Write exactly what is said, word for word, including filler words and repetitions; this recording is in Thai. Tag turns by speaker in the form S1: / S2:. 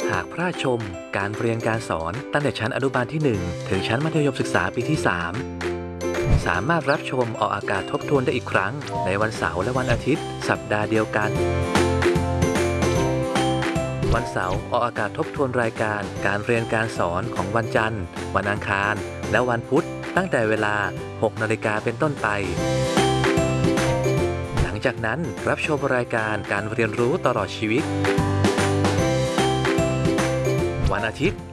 S1: หากพลาดชมการเรียนการสอนตั้งแต่ชั้นอนุบาลที่ หนึ่ง ถึงชั้นมัธยมศึกษาปีที่ สาม สามารถรับชมออกอากาศทบทวนได้อีกครั้งในวันเสาร์และวันอาทิตย์สัปดาห์เดียวกันวันเสาร์ออกอากาศทบทวนรายการการเรียนการสอนของวันจันทร์วันอังคารและวันพุธตั้งแต่เวลา หกนาฬิกาเป็นต้นไปหลังจากนั้นรับชมรายการการเรียนรู้ตลอดชีวิตวันอาทิตย์